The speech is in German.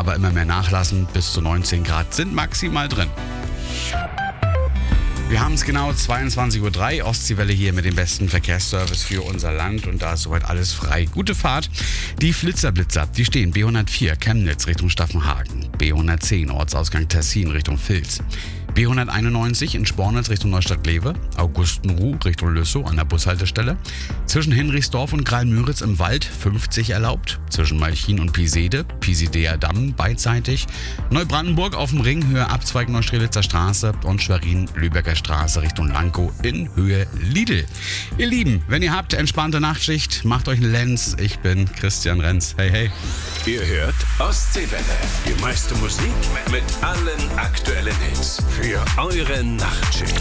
aber immer mehr nachlassen. Bis zu 19 Grad sind maximal drin. Wir haben es genau 22:03 Uhr, Ostseewelle hier mit dem besten Verkehrsservice für unser Land und da ist soweit alles frei. Gute Fahrt. Die Flitzer, die stehen B104 Chemnitz Richtung Staffenhagen, B110 Ortsausgang Tessin Richtung Vils, B191 in Spornitz Richtung Neustadt-Lewe, Augustenruh Richtung Lüssow an der Bushaltestelle, zwischen Hinrichsdorf und Graal-Müritz im Wald 50 erlaubt, zwischen Malchin und Pisede, Pisidea Damm beidseitig, Neubrandenburg auf dem Ring Höhe Abzweig Neustrelitzer Straße und Schwerin-Lübecker Straße Richtung Lankow in Höhe Lidl. Ihr Lieben, wenn ihr habt entspannte Nachtschicht, macht euch einen Lenz. Ich bin Christian Renz. Hey, hey. Ihr hört Ostseewelle. Die meiste Musik mit allen aktuellen Hits. Für eure Nachtschicht.